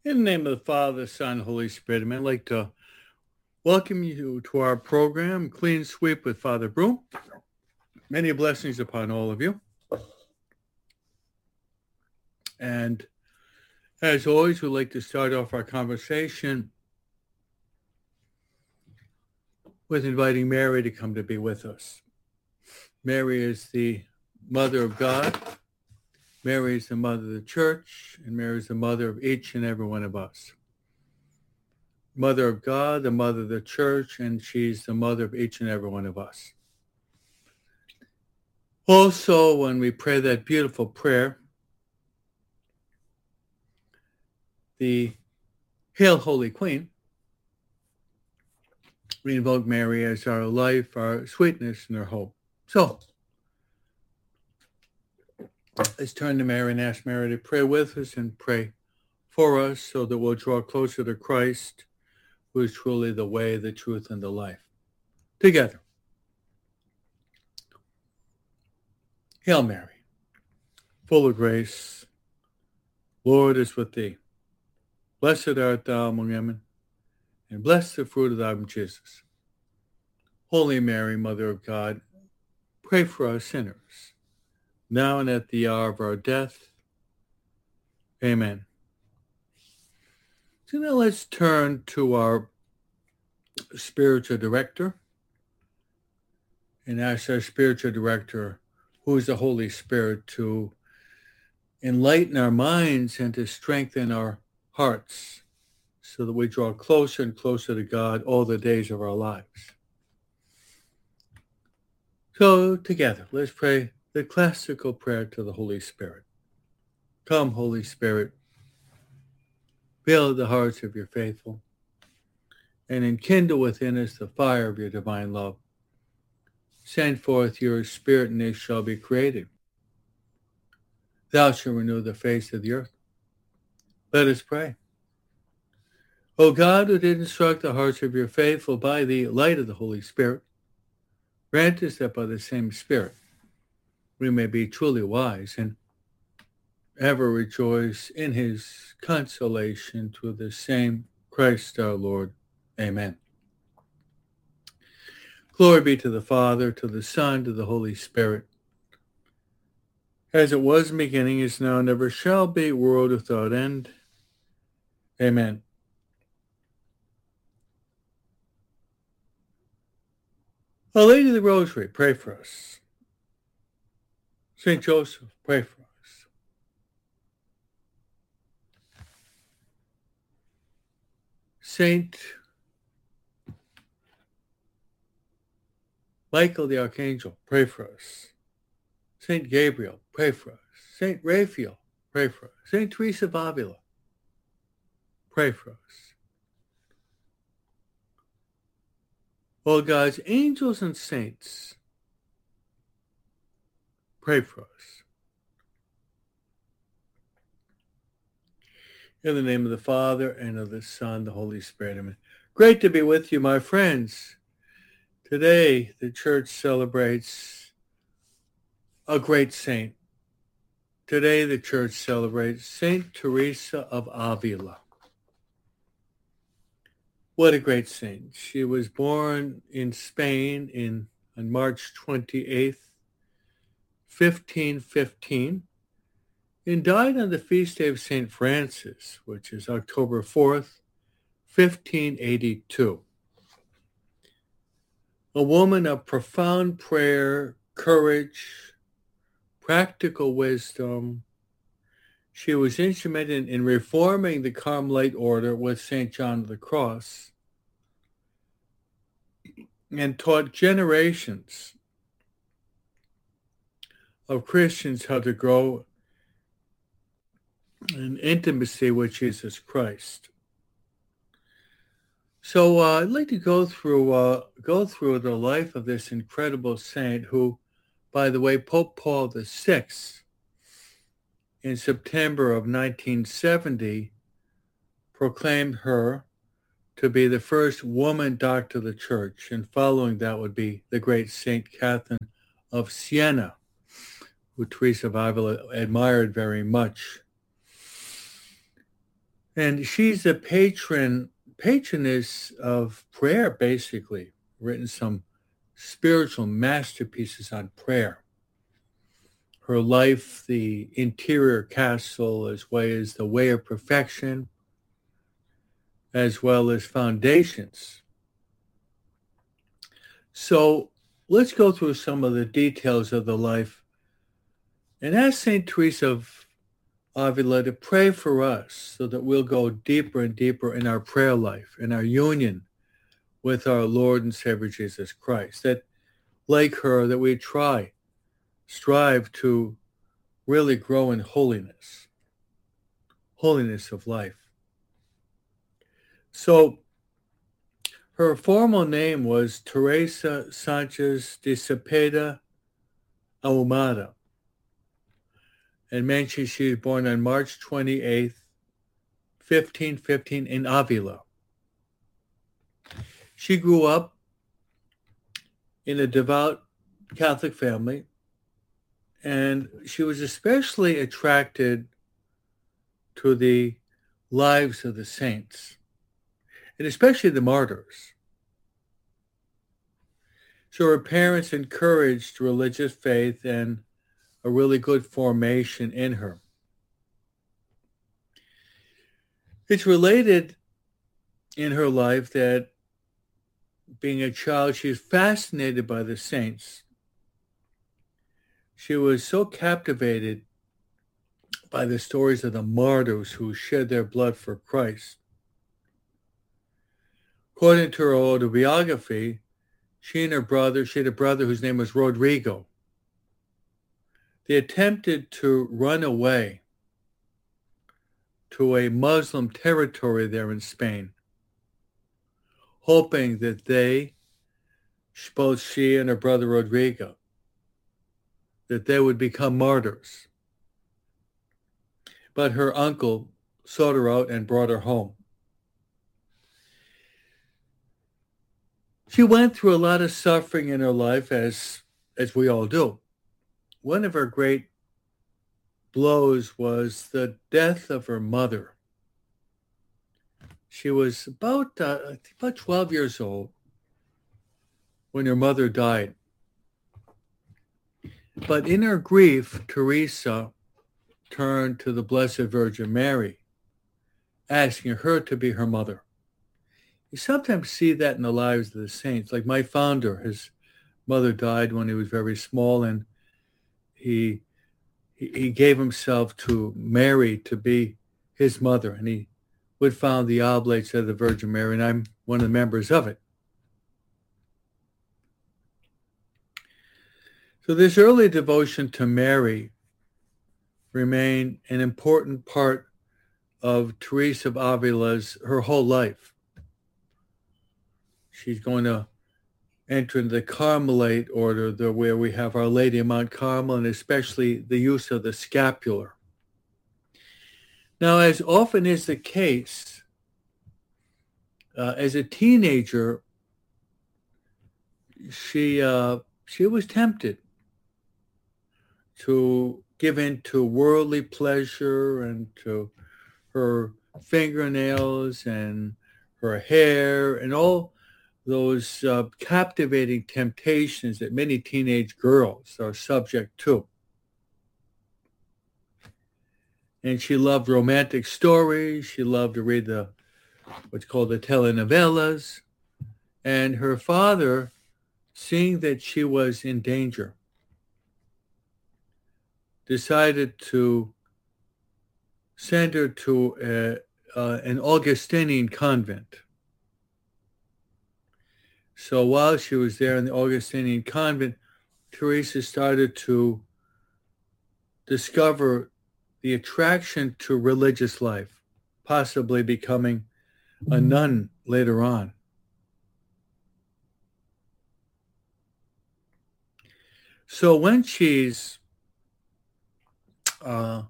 In the name of the Father, Son, Holy Spirit, I'd like to welcome you to our program, Clean Sweep with Father Broom. Many blessings upon all of you. And as always, we'd like to start off our conversation with inviting Mary to come to be with us. Mary is the Mother of God. Mary is the Mother of the Church, and Mary is the Mother of each and every one of us. Mother of God, the Mother of the Church, and she's the Mother of each and every one of us. Also, when we pray that beautiful prayer, the Hail, Holy Queen, we invoke Mary as our life, our sweetness, and our hope. So, let's turn to Mary and ask Mary to pray with us and pray for us so that we'll draw closer to Christ, who is truly the way, the truth, and the life. Together. Hail Mary, full of grace, Lord is with thee. Blessed art thou among women, and blessed the fruit of thy womb, Jesus. Holy Mary, Mother of God, pray for us sinners, now and at the hour of our death. Amen. So now let's turn to our spiritual director and ask our spiritual director, who is the Holy Spirit, to enlighten our minds and to strengthen our hearts so that we draw closer and closer to God all the days of our lives. So together, let's pray the classical prayer to the Holy Spirit. Come, Holy Spirit, fill the hearts of your faithful, and enkindle within us the fire of your divine love. Send forth your Spirit, and they shall be created. Thou shalt renew the face of the earth. Let us pray. O God, who did instruct the hearts of your faithful by the light of the Holy Spirit, grant us that by the same Spirit we may be truly wise and ever rejoice in his consolation through the same Christ our Lord. Amen. Glory be to the Father, to the Son, to the Holy Spirit, as it was in the beginning, is now, and ever shall be, world without end. Amen. Our Lady of the Rosary, pray for us. Saint Joseph, pray for us. Saint Michael the Archangel, pray for us. Saint Gabriel, pray for us. Saint Raphael, pray for us. Saint Teresa of Avila, pray for us. All God's angels and saints, pray for us. In the name of the Father, and of the Son, the Holy Spirit. Amen. Great to be with you, my friends. Today, the Church celebrates a great saint. Today, the Church celebrates Saint Teresa of Avila. What a great saint. She was born in Spain on March 28th, 1515, and died on the feast day of St. Francis, which is October 4th, 1582. A woman of profound prayer, courage, practical wisdom. She was instrumental in reforming the Carmelite order with St. John of the Cross and taught generations of Christians how to grow in intimacy with Jesus Christ. So I'd like to go through the life of this incredible saint who, by the way, Pope Paul VI, in September of 1970, proclaimed her to be the first woman doctor of the Church, and following that would be the great Saint Catherine of Siena, who Teresa of Avila admired very much. And she's a patroness of prayer, basically, written some spiritual masterpieces on prayer. Her life, The Interior Castle, as well as The Way of Perfection, as well as Foundations. So let's go through some of the details of the life and ask St. Teresa of Avila to pray for us so that we'll go deeper and deeper in our prayer life, in our union with our Lord and Savior Jesus Christ. That, like her, that we strive to really grow in holiness of life. So her formal name was Teresa Sanchez de Cepeda Ahumada. And mentioned she was born on March 28th, 1515 in Avila. She grew up in a devout Catholic family, and she was especially attracted to the lives of the saints, and especially the martyrs. So her parents encouraged religious faith and a really good formation in her. It's related in her life that being a child, she was fascinated by the saints. She was so captivated by the stories of the martyrs who shed their blood for Christ. According to her autobiography, she had a brother whose name was Rodrigo. They attempted to run away to a Muslim territory there in Spain, hoping that both she and her brother Rodrigo, that they would become martyrs. But her uncle sought her out and brought her home. She went through a lot of suffering in her life, as we all do. One of her great blows was the death of her mother. She was about 12 years old when her mother died. But in her grief, Teresa turned to the Blessed Virgin Mary, asking her to be her mother. You sometimes see that in the lives of the saints. Like my founder, his mother died when he was very small, and he gave himself to Mary to be his mother, and he would found the Oblates of the Virgin Mary, and I'm one of the members of it. So this early devotion to Mary remained an important part of Teresa of Avila's, her whole life. She's going to enter into the Carmelite order, where we have Our Lady of Mount Carmel, and especially the use of the scapular. Now, as often is the case, as a teenager, she was tempted to give in to worldly pleasure and to her fingernails and her hair and all those captivating temptations that many teenage girls are subject to. And she loved romantic stories. She loved to read what's called the telenovelas. And her father, seeing that she was in danger, decided to send her to an Augustinian convent. So while she was there in the Augustinian convent, Teresa started to discover the attraction to religious life, possibly becoming a nun later on. So when she's at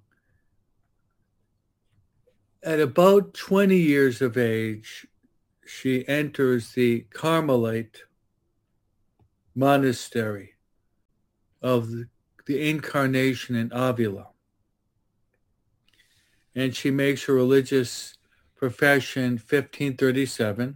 about 20 years of age, she enters the Carmelite monastery of the Incarnation in Avila. And she makes her religious Profession 1537.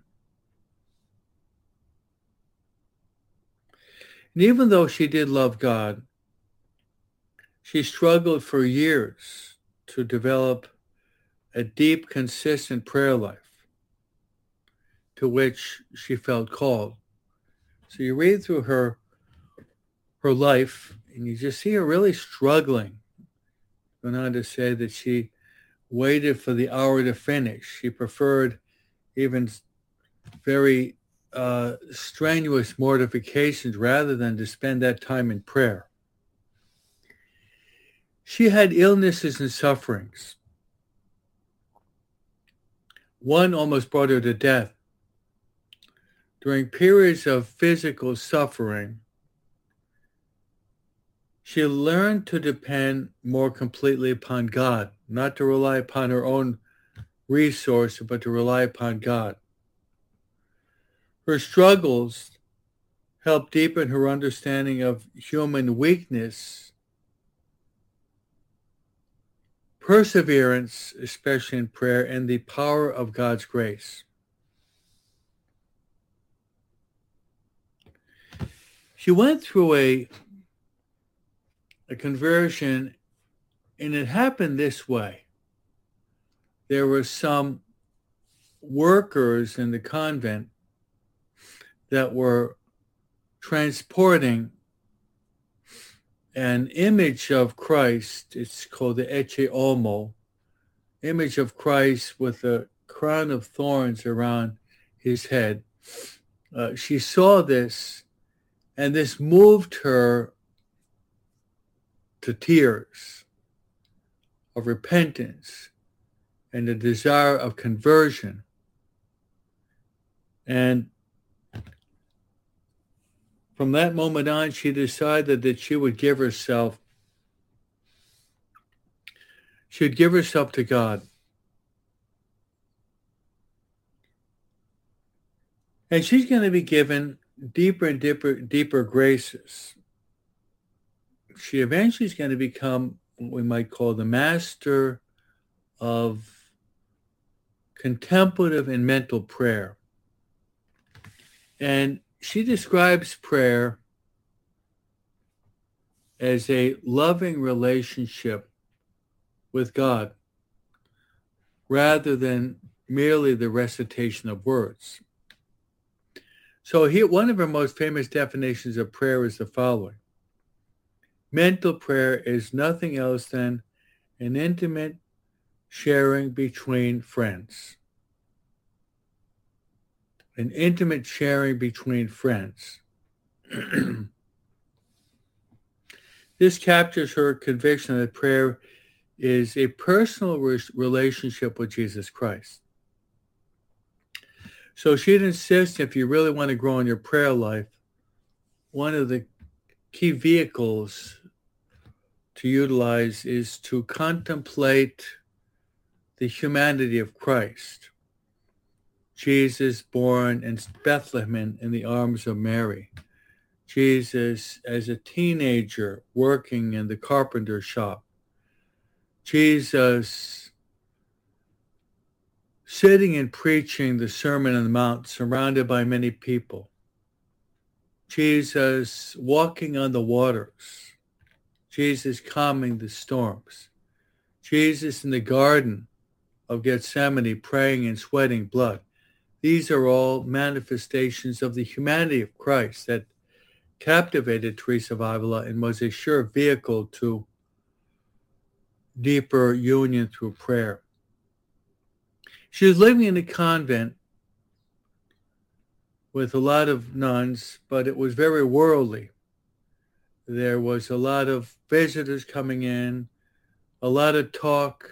And even though she did love God, she struggled for years to develop a deep, consistent prayer life to which she felt called. So you read through her life, and you just see her really struggling. Went on to say that she waited for the hour to finish. She preferred even very strenuous mortifications rather than to spend that time in prayer. She had illnesses and sufferings. One almost brought her to death. During periods of physical suffering, she learned to depend more completely upon God, not to rely upon her own resources, but to rely upon God. Her struggles helped deepen her understanding of human weakness, perseverance, especially in prayer, and the power of God's grace. She went through a conversion, and it happened this way. There were some workers in the convent that were transporting an image of Christ. It's called the Ecce Homo, image of Christ with a crown of thorns around his head. She saw this, and this moved her to tears of repentance and a desire of conversion. And from that moment on, she decided that she would give herself to God. And she's going to be given deeper and deeper graces. She eventually is going to become what we might call the master of contemplative and mental prayer. And she describes prayer as a loving relationship with God rather than merely the recitation of words. So here, one of her most famous definitions of prayer is the following. Mental prayer is nothing else than an intimate sharing between friends. An intimate sharing between friends. This captures her conviction that prayer is a personal relationship with Jesus Christ. So she'd insist, if you really want to grow in your prayer life, one of the key vehicles to utilize is to contemplate the humanity of Christ. Jesus born in Bethlehem in the arms of Mary. Jesus as a teenager working in the carpenter shop. Jesus sitting and preaching the Sermon on the Mount, surrounded by many people. Jesus walking on the waters. Jesus calming the storms. Jesus in the Garden of Gethsemane praying and sweating blood. These are all manifestations of the humanity of Christ that captivated Teresa of Avila and was a sure vehicle to deeper union through prayer. She was living in a convent with a lot of nuns, but it was very worldly. There was a lot of visitors coming in, a lot of talk,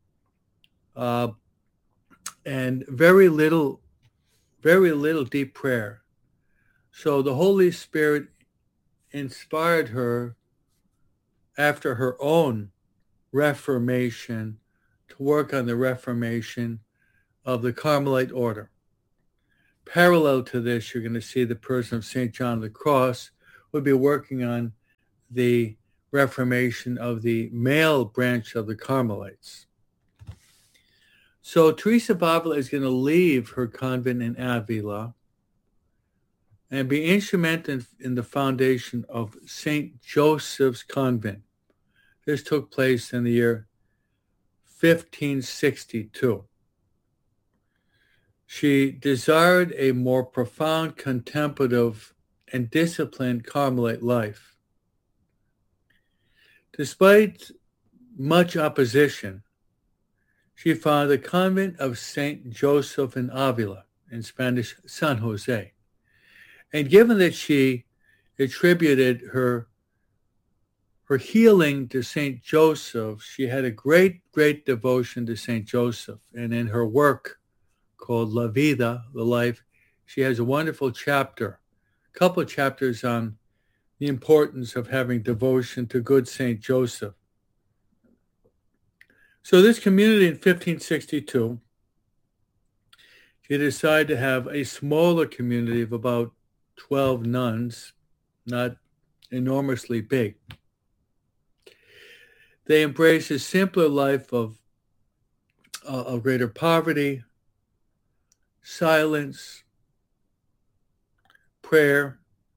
and very little deep prayer. So the Holy Spirit inspired her after her own Reformation to work on the Reformation of the Carmelite order. Parallel to this, you're going to see the person of St. John of the Cross would be working on the Reformation of the male branch of the Carmelites. So Teresa of Avila is going to leave her convent in Avila and be instrumental in the foundation of St. Joseph's Convent. This took place in the year 1562. She desired a more profound, contemplative, and disciplined Carmelite life. Despite much opposition, she founded the convent of St. Joseph in Avila, in Spanish, San Jose. And given that she attributed her healing to St. Joseph, she had a great devotion to St. Joseph. And in her work called La Vida, the life, she has a wonderful chapter, a couple of chapters on the importance of having devotion to good St. Joseph. So this community in 1562, she decided to have a smaller community of about 12 nuns, not enormously big. They embrace a simpler life of greater poverty, silence, prayer,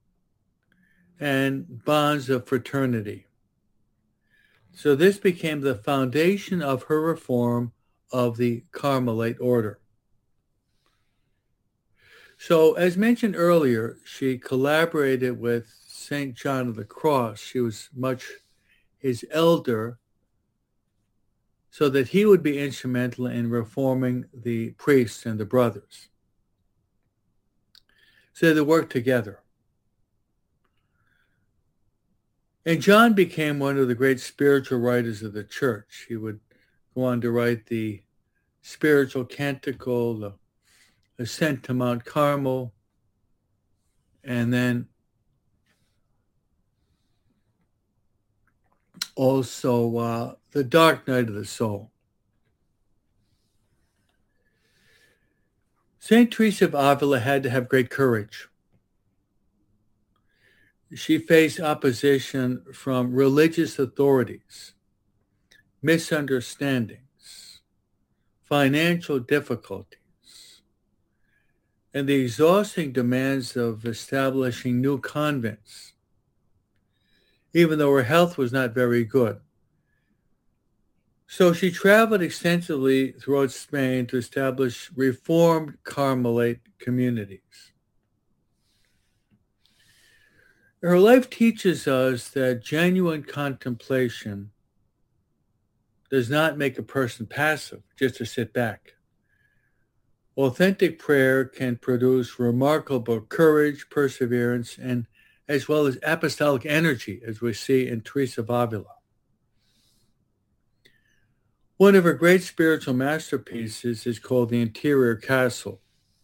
and bonds of fraternity. So this became the foundation of her reform of the Carmelite order. So as mentioned earlier, she collaborated with St. John of the Cross. She was much his elder, so that he would be instrumental in reforming the priests and the brothers. So they worked together. And John became one of the great spiritual writers of the church. He would go on to write the spiritual canticle, the Ascent to Mount Carmel, and then also the Dark Night of the Soul. St. Teresa of Avila had to have great courage. She faced opposition from religious authorities, misunderstandings, financial difficulties, and the exhausting demands of establishing new convents, even though her health was not very good. So she traveled extensively throughout Spain to establish Reformed Carmelite communities. Her life teaches us that genuine contemplation does not make a person passive, just to sit back. Authentic prayer can produce remarkable courage, perseverance, and as well as apostolic energy, as we see in Teresa of Avila. One of her great spiritual masterpieces is called The Interior Castle.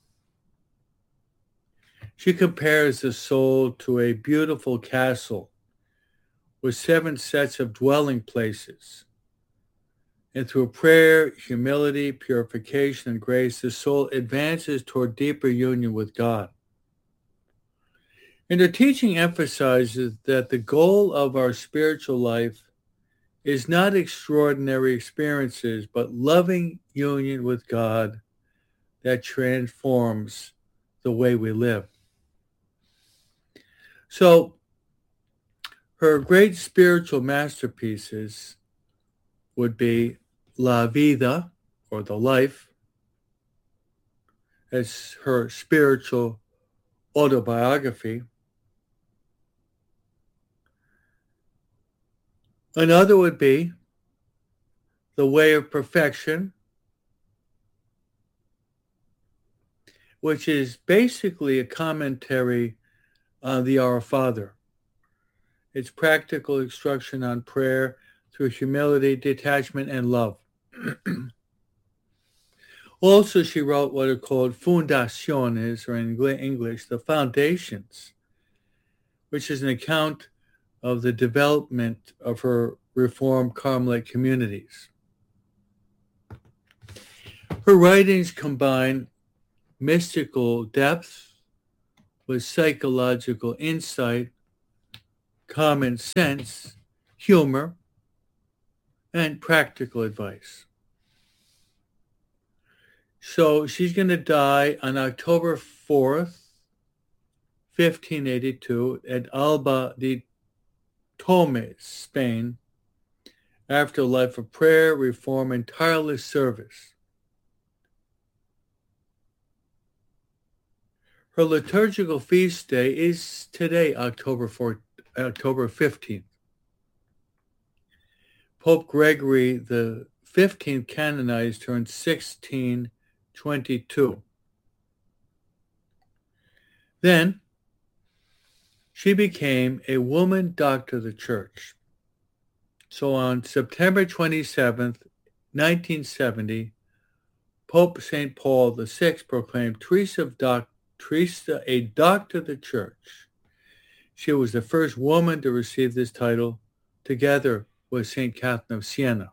She compares the soul to a beautiful castle with 7 sets of dwelling places. And through prayer, humility, purification, and grace, the soul advances toward deeper union with God. And her teaching emphasizes that the goal of our spiritual life is not extraordinary experiences, but loving union with God that transforms the way we live. So her great spiritual masterpieces would be La Vida, or the life, as her spiritual autobiography. Another would be The Way of Perfection, which is basically a commentary on the Our Father. It's practical instruction on prayer through humility, detachment, and love. Also, she wrote what are called fundaciones, or in English, the foundations, which is an account of the development of her Reformed Carmelite communities. Her writings combine mystical depth with psychological insight, common sense, humor, and practical advice. So she's going to die on October 4th, 1582 at Alba de Tormes, Spain, after a life of prayer, reform, and tireless service. Her liturgical feast day is today, October 15th. Pope Gregory the 15th canonized her in 1622. Then she became a woman doctor of the Church. So on September 27th, 1970, Pope St. Paul VI proclaimed Teresa a doctor of the Church. She was the first woman to receive this title, together with St. Catherine of Siena.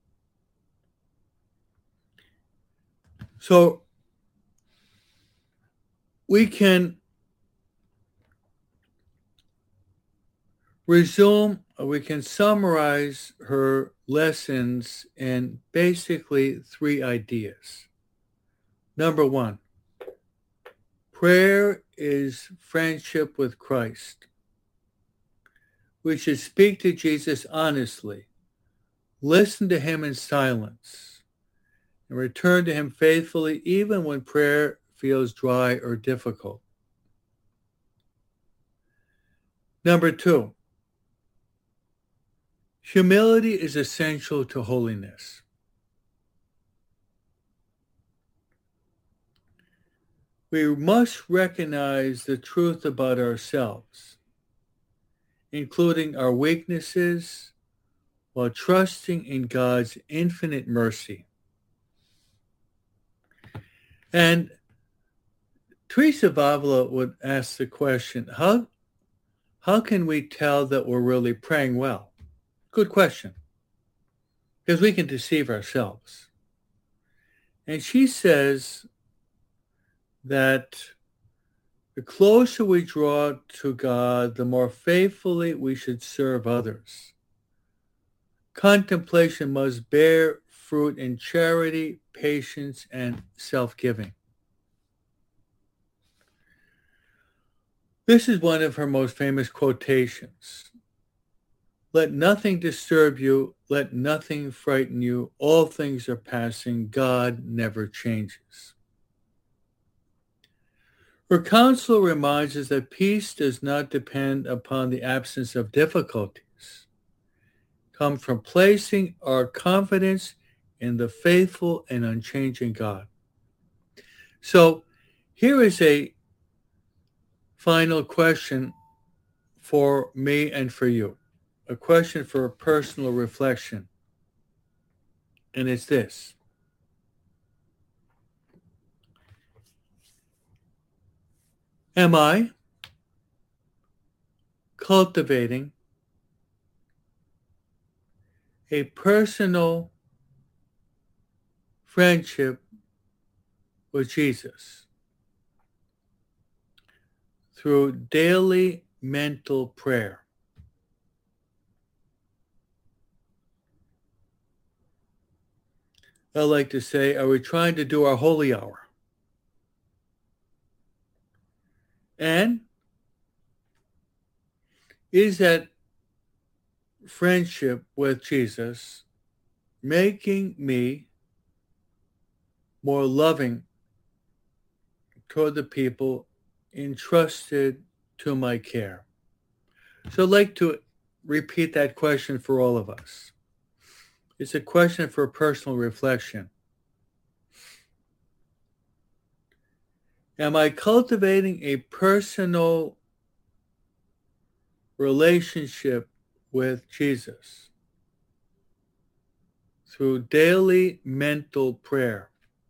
So we can summarize her lessons in basically three ideas. Number one, prayer is friendship with Christ. We should speak to Jesus honestly, listen to him in silence, and return to him faithfully even when prayer feels dry or difficult. Number two, humility is essential to holiness. We must recognize the truth about ourselves, including our weaknesses, while trusting in God's infinite mercy. And Teresa of Avila would ask the question, how can we tell that we're really praying well? Good question, because we can deceive ourselves. And she says that the closer we draw to God, the more faithfully we should serve others. Contemplation must bear fruit in charity, patience, and self-giving. This is one of her most famous quotations. Let nothing disturb you, let nothing frighten you. All things are passing. God never changes. Her counsel reminds us that peace does not depend upon the absence of difficulties. It comes from placing our confidence in the faithful and unchanging God. So here is a final question for me and for you, a question for personal reflection. And it's this. Am I cultivating a personal friendship with Jesus through daily mental prayer? I like to say, are we trying to do our holy hour? And is that friendship with Jesus making me more loving toward the people entrusted to my care? So I'd like to repeat that question for all of us. It's a question for personal reflection. Am I cultivating a personal relationship with Jesus through daily mental prayer?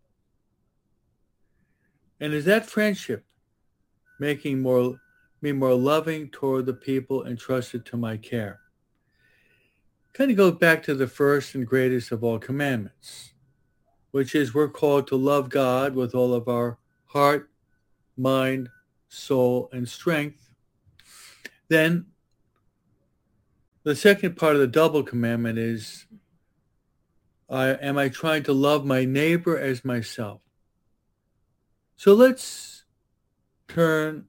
And is that friendship making me more loving toward the people entrusted to my care? Kind of goes back to the first and greatest of all commandments, which is we're called to love God with all of our heart, mind, soul, and strength. Then the second part of the double commandment is, am I trying to love my neighbor as myself? So let's turn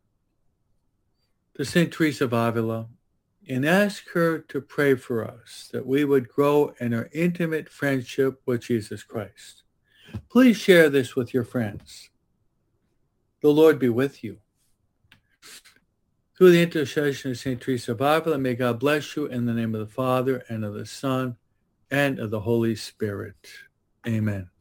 to St. Teresa of Avila and ask her to pray for us that we would grow in our intimate friendship with Jesus Christ. Please share this with your friends. The Lord be with you. Through the intercession of St. Teresa of Avila, may God bless you in the name of the Father, and of the Son, and of the Holy Spirit. Amen.